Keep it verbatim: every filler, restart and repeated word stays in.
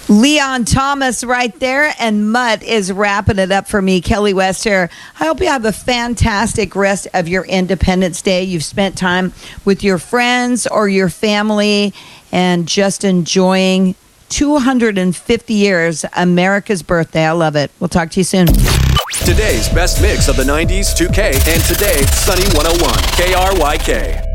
Leon Thomas right there, and Mutt is wrapping it up for me, Kelly West here. I hope you have a fantastic rest of your Independence Day. You've spent time with your friends or your family and just enjoying two hundred fifty years, America's birthday. I love it. We'll talk to you soon. Today's best mix of the nineties, two K, and today, Sunny one oh one, K R Y K.